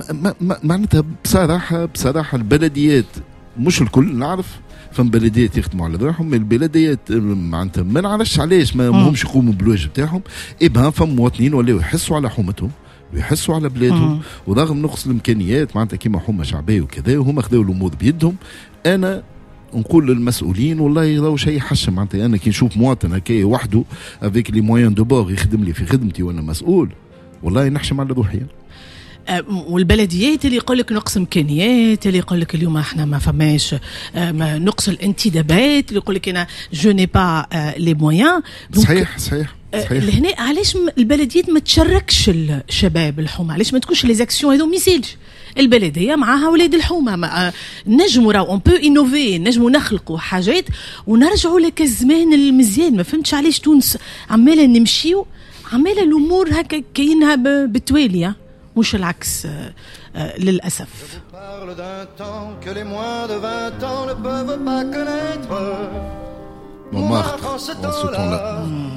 معناتها بصراحة البلديات مش الكل نعرف، فم بلديات يخدموا على روحهم، البلديات معناتها ما نعرفش علاش ما همش يقوموا بالواجب تاعهم. فم مواطنين ولاو يحسوا على حومتهم ويحسوا على بلادهم، ورغم نقص الامكانيات معناتها كيما حومه شعبيه وكذا، وهما خذوا الامور بيدهم. انا نقول للمسؤولين والله راهو شيء حشم، معناتها انا كي نشوف مواطن هكايا وحده افيك لي مويان دو بور يخدم لي في خدمتي وانا مسؤول، والله نحشم على روحي. والبلديات اللي يقول لك نقص امكانيات، اللي يقول لك اليوم احنا ما فماش نقص الانتدابات، اللي يقول لك انا جو ني با لي مويان. صحيح لهنا علاش البلديات ما تشاركش الشباب الحومه؟ علاش ما تكونش لي زاكسيون هذو ميسيلش البلديه معها ولاد الحومه؟ نجموا راهو اون بو انوفي، نجموا نخلقوا حاجات ونرجعوا لك الزمان المزيان. ما فهمتش علاش تونس عماله نمشيو عماله الامور هكا كاينها بالتوالي، مش العكس للأسف. Montmartre, dans ce temps-là.